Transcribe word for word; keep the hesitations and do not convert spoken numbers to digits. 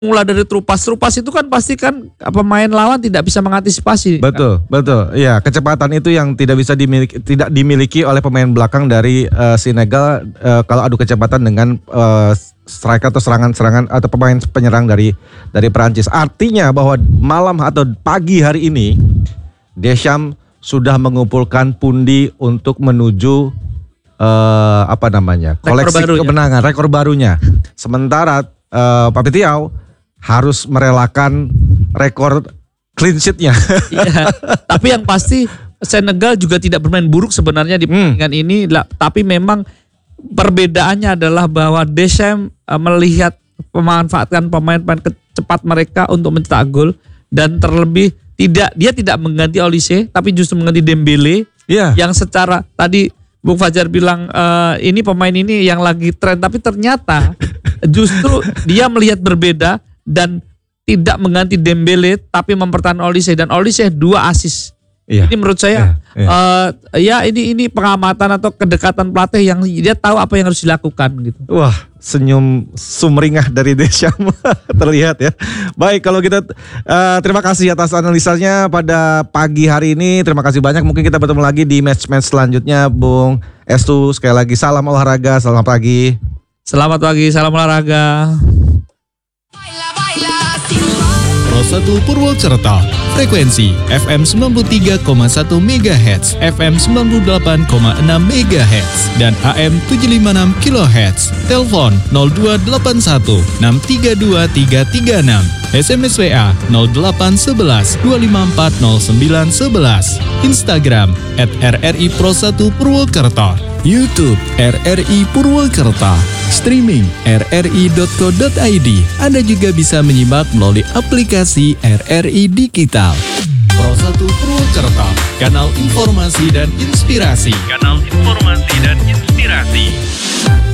Mulai dari terupas, terupas itu kan pasti kan pemain lawan tidak bisa mengantisipasi. Betul, kan? betul. Ya, kecepatan itu yang tidak bisa dimiliki, tidak dimiliki oleh pemain belakang dari uh, Senegal uh, kalau adu kecepatan dengan uh, striker atau serangan-serangan atau pemain penyerang dari dari Perancis. Artinya bahwa malam atau pagi hari ini Deschamps sudah mengumpulkan pundi untuk menuju uh, apa namanya? koleksi rekor kemenangan, rekor barunya. Sementara uh, Pape Thiaw harus merelakan rekor clean sheet-nya. Iya, tapi yang pasti Senegal juga tidak bermain buruk sebenarnya di pertandingan hmm. ini, tapi memang perbedaannya adalah bahwa Deschamps melihat memanfaatkan pemain-pemain cepat mereka untuk mencetak gol, dan terlebih tidak dia tidak mengganti Olise tapi justru mengganti Dembele yeah. yang secara tadi Bung Fajar bilang e, ini pemain ini yang lagi tren, tapi ternyata justru dia melihat berbeda dan tidak mengganti Dembele tapi mempertahankan Olise, dan Olise dua assist. Iya. Ini menurut saya iya, iya. Uh, ya ini ini pengamatan atau kedekatan pelatih yang dia tahu apa yang harus dilakukan gitu. Wah, senyum sumringah dari Deschamps terlihat ya. Baik, kalau kita uh, terima kasih atas analisanya pada pagi hari ini. Terima kasih banyak. Mungkin kita bertemu lagi di match-match selanjutnya, Bung Estu. Sekali lagi salam olahraga, selamat pagi. Selamat pagi, salam olahraga. Pro satu Purwokerto, frekuensi F M sembilan puluh tiga koma satu megahertz, F M sembilan puluh delapan koma enam megahertz, dan A M tujuh lima enam kilohertz. Telepon nol dua delapan satu enam tiga dua tiga tiga enam. S M S W A nol delapan satu satu dua lima empat nol sembilan satu satu. Instagram at R R I Pro satu Purwokerto. YouTube R R I Purwokerto. Streaming r r i dot co dot i d. Anda juga bisa menyimak melalui aplikasi R R I Digital. Pro satu Purwokerto, kanal informasi dan inspirasi. Kanal informasi dan inspirasi.